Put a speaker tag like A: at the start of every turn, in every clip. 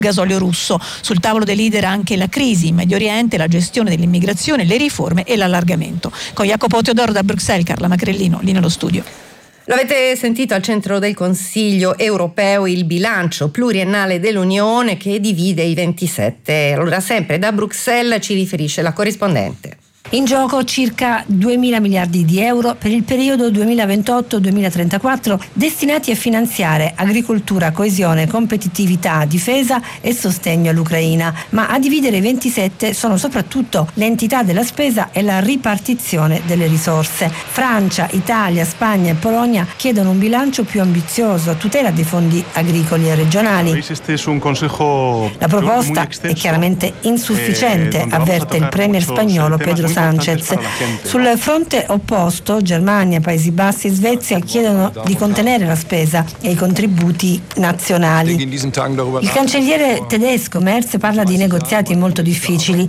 A: gasolio russo. Sul tavolo dei leader anche la crisi in Medio Oriente, la gestione dell'immigrazione, le riforme e l'allargamento. Con Jacopo Teodoro da Bruxelles, Carla Macrellino, lì nello studio.
B: L'avete sentito, al centro del Consiglio europeo il bilancio pluriennale dell'Unione che divide i 27. Allora, sempre da Bruxelles ci riferisce la corrispondente.
C: In gioco circa 2.000 miliardi di euro per il periodo 2028-2034 destinati a finanziare agricoltura, coesione, competitività, difesa e sostegno all'Ucraina. Ma a dividere i 27 sono soprattutto l'entità della spesa e la ripartizione delle risorse. Francia, Italia, Spagna e Polonia chiedono un bilancio più ambizioso a tutela dei fondi agricoli e regionali. La proposta è chiaramente insufficiente, avverte il premier spagnolo Pedro Sánchez. Sul fronte opposto, Germania, Paesi Bassi e Svezia chiedono di contenere la spesa e i contributi nazionali. Il cancelliere tedesco Merz parla di negoziati molto difficili.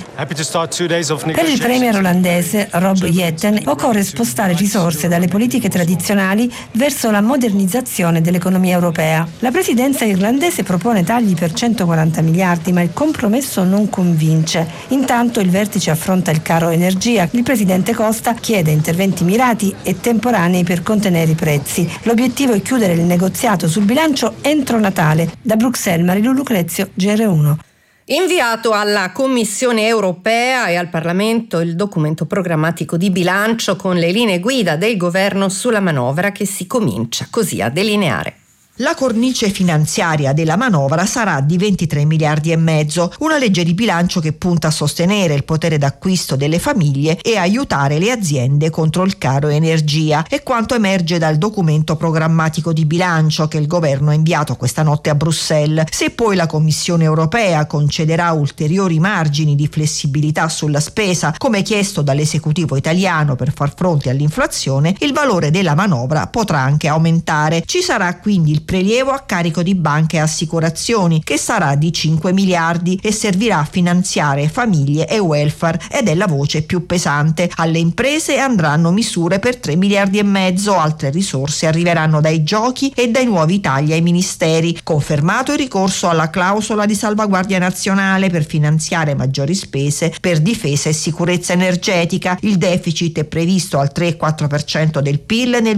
C: Per il premier olandese Rob Jetten occorre spostare risorse dalle politiche tradizionali verso la modernizzazione dell'economia europea. La presidenza irlandese propone tagli per 140 miliardi, ma il compromesso non convince. Intanto il vertice affronta il caro energia. Il presidente Costa chiede interventi mirati e temporanei per contenere i prezzi. L'obiettivo è chiudere il negoziato sul bilancio entro Natale. Da Bruxelles, Marilu Lucrezio, GR1.
B: Inviato alla Commissione europea e al Parlamento il documento programmatico di bilancio con le linee guida del governo sulla manovra che si comincia così a delineare.
D: La cornice finanziaria della manovra sarà di 23 miliardi e mezzo, una legge di bilancio che punta a sostenere il potere d'acquisto delle famiglie e aiutare le aziende contro il caro energia. È quanto emerge dal documento programmatico di bilancio che il governo ha inviato questa notte a Bruxelles. Se poi la Commissione europea concederà ulteriori margini di flessibilità sulla spesa, come chiesto dall'esecutivo italiano per far fronte all'inflazione, il valore della manovra potrà anche aumentare. Ci sarà quindi il prelievo a carico di banche e assicurazioni, che sarà di 5 miliardi e servirà a finanziare famiglie e welfare ed è la voce più pesante. Alle imprese andranno misure per 3 miliardi e mezzo, altre risorse arriveranno dai giochi e dai nuovi tagli ai ministeri. Confermato il ricorso alla clausola di salvaguardia nazionale per finanziare maggiori spese per difesa e sicurezza energetica. Il deficit è previsto al 3,4% del PIL nel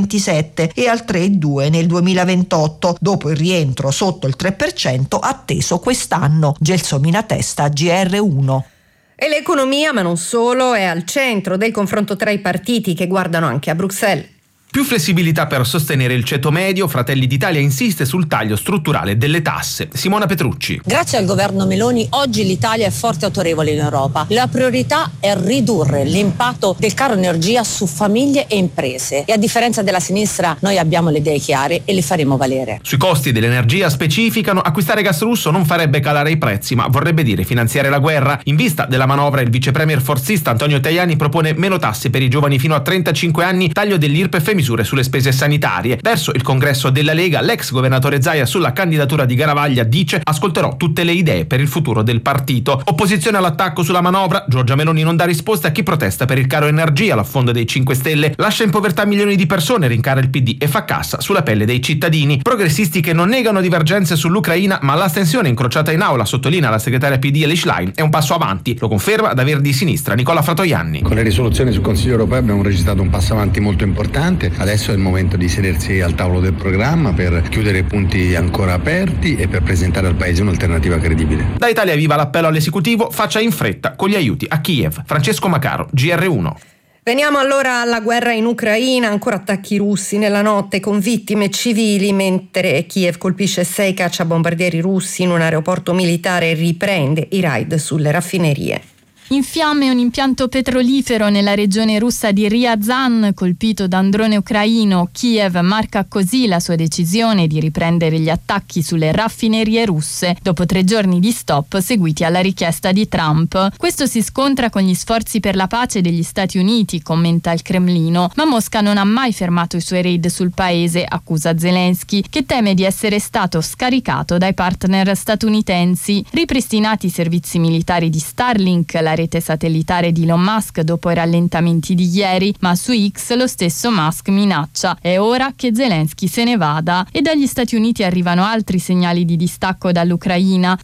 D: 2027 e al 3,2% nel 2028, dopo il rientro sotto il 3% atteso quest'anno. Gelsomina Testa, GR1.
B: E l'economia, ma non solo, è al centro del confronto tra i partiti che guardano anche a Bruxelles.
E: Più flessibilità per sostenere il ceto medio, Fratelli d'Italia insiste sul taglio strutturale delle tasse. Simona Petrucci.
F: Grazie al governo Meloni oggi l'Italia è forte e autorevole in Europa. La priorità è ridurre l'impatto del caro energia su famiglie e imprese e a differenza della sinistra noi abbiamo le idee chiare e le faremo valere.
E: Sui costi dell'energia specificano: acquistare gas russo non farebbe calare i prezzi ma vorrebbe dire finanziare la guerra. In vista della manovra il vice premier forzista Antonio Tajani propone meno tasse per i giovani fino a 35 anni, taglio dell'IRPEF e misure sulle spese sanitarie. Verso il congresso della Lega, l'ex governatore Zaia sulla candidatura di Garavaglia dice: ascolterò tutte le idee per il futuro del partito. Opposizione all'attacco sulla manovra, Giorgia Meloni non dà risposta a chi protesta per il caro energia, l'affondo dei 5 Stelle, lascia in povertà milioni di persone, rincara il PD e fa cassa sulla pelle dei cittadini. Progressisti che non negano divergenze sull'Ucraina, ma l'astensione incrociata in aula, sottolinea la segretaria PD Elish Line, è un passo avanti. Lo conferma da Verdi Sinistra Nicola Fratoianni.
G: Con le risoluzioni sul Consiglio europeo abbiamo registrato un passo avanti molto importante. Adesso è il momento di sedersi al tavolo del programma per chiudere punti ancora aperti e per presentare al Paese un'alternativa credibile.
E: Da Italia Viva l'appello all'esecutivo: faccia in fretta con gli aiuti a Kiev. Francesco Macaro, GR1.
B: Veniamo allora alla guerra in Ucraina, ancora attacchi russi nella notte con vittime civili, mentre Kiev colpisce 6 cacciabombardieri russi in un aeroporto militare e riprende i raid sulle raffinerie.
H: In fiamme un impianto petrolifero nella regione russa di Ryazan, colpito da un drone ucraino. Kiev marca così la sua decisione di riprendere gli attacchi sulle raffinerie russe dopo 3 giorni di stop seguiti alla richiesta di Trump. Questo si scontra con gli sforzi per la pace degli Stati Uniti, commenta il Cremlino, ma Mosca non ha mai fermato i suoi raid sul paese, accusa Zelensky, che teme di essere stato scaricato dai partner statunitensi. Ripristinati i servizi militari di Starlink, la rete satellitare di Elon Musk dopo i rallentamenti di ieri, ma su X lo stesso Musk minaccia: è ora che Zelensky se ne vada. E dagli Stati Uniti arrivano altri segnali di distacco dall'Ucraina.